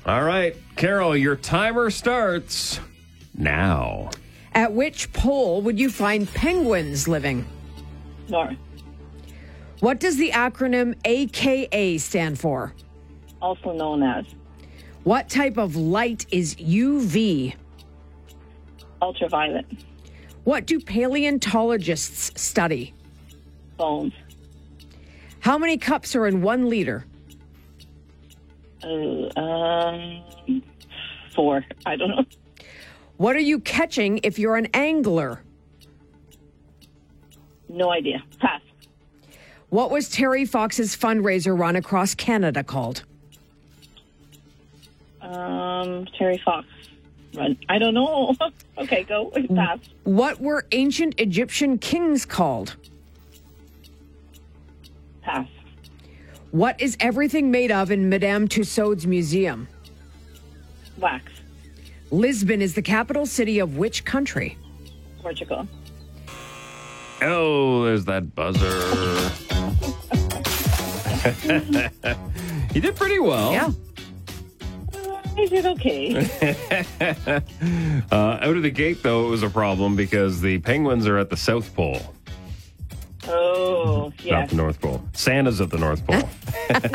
All right, Carol, your timer starts now. At which pole would you find penguins living? North. What does the acronym AKA stand for? Also known as What type of light is UV? ultraviolet. What do paleontologists study? Bones. How many cups are in 1 liter? 4. I don't know. What are you catching if you're an angler? No idea. Pass. What was Terry Fox's fundraiser run across Canada called? Terry Fox. Run. I don't know. Okay, go. Pass. What were ancient Egyptian kings called? Pass. What is everything made of in Madame Tussauds Museum? Wax. Lisbon is the capital city of which country? Portugal. Oh, there's that buzzer. You did pretty well. Yeah. I did okay. Out of the gate, though, it was a problem because the penguins are at the South Pole, Oh, not yes. the North Pole. Santa's at the North Pole.